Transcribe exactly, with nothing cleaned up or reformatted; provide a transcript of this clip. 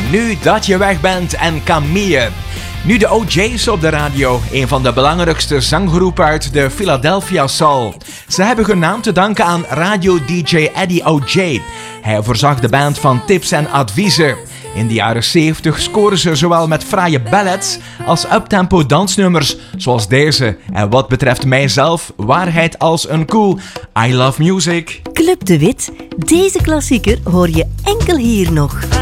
Nu dat je weg bent en Camille. Nu de O J's op de radio, een van de belangrijkste zanggroepen uit de Philadelphia Soul. Ze hebben hun naam te danken aan radio-D J Eddie O J. Hij voorzag de band van tips en adviezen. In de jaren zeventig scoren ze zowel met fraaie ballads als uptempo dansnummers zoals deze. En wat betreft mijzelf, waarheid als een koe. I love music. Club de Wit. Deze klassieker hoor je enkel hier nog.